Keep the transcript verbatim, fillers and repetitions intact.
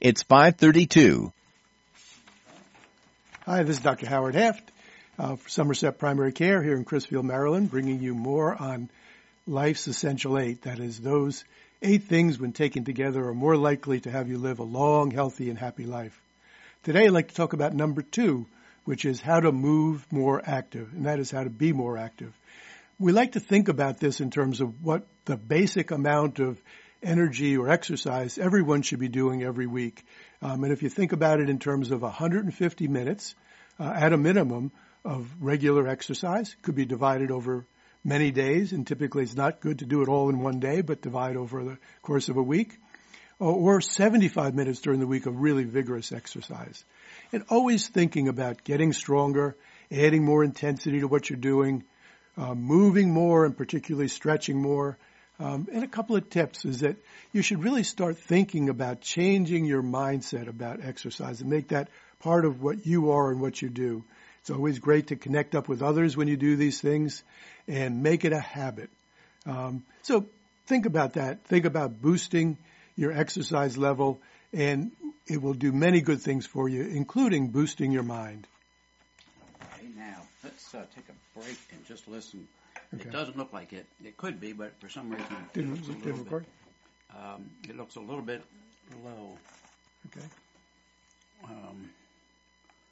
it's five thirty-two. Hi, this is Doctor Howard Heft uh, for Somerset Primary Care here in Crisfield, Maryland, bringing you more on Life's Essential Eight. That is, those eight things when taken together are more likely to have you live a long, healthy, and happy life. Today, I'd like to talk about number two, which is how to move more active, and that is how to be more active. We like to think about this in terms of what the basic amount of energy or exercise everyone should be doing every week. Um, and if you think about it in terms of one hundred fifty minutes uh, at a minimum of regular exercise, could be divided over many days, and typically it's not good to do it all in one day, but divide over the course of a week, or seventy-five minutes during the week of really vigorous exercise. And always thinking about getting stronger, adding more intensity to what you're doing, uh, moving more and particularly stretching more. Um, and a couple of tips is that you should really start thinking about changing your mindset about exercise and make that part of what you are and what you do. It's always great to connect up with others when you do these things and make it a habit. Um, so think about that. Think about boosting your exercise level, and it will do many good things for you, including boosting your mind. Okay, now let's uh, take a break and just listen. Okay. It doesn't look like it. It could be, but for some reason it Didn't, looks a didn't little record? bit. Um, it looks a little bit low. Okay. Um,